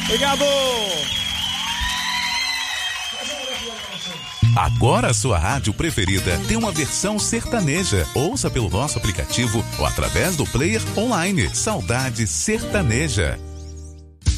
Obrigado! Agora a sua rádio preferida tem uma versão sertaneja. Ouça pelo nosso aplicativo ou através do player online. Saudade Sertaneja.